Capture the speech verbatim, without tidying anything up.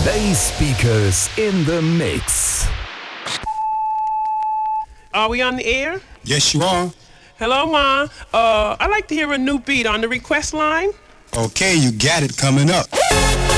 Bass Speakers in the mix. Are we on the air? Yes, you are. Hello, Ma. Uh, I'd like to hear a new beat on the request line. Okay, you got it coming up.